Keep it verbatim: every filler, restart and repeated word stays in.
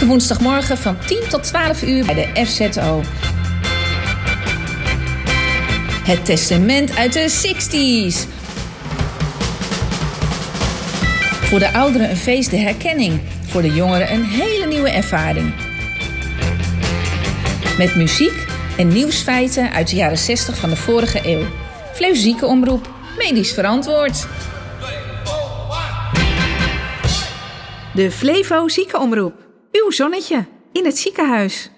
Elke woensdagmorgen van tien tot twaalf uur bij de F Z O. Het testament uit de zestig's. Voor de ouderen een feest de herkenning. Voor de jongeren een hele nieuwe ervaring. Met muziek en nieuwsfeiten uit de jaren zestig van de vorige eeuw. Flevo Ziekenomroep, medisch verantwoord. De Flevo Ziekenomroep. Uw zonnetje in het ziekenhuis.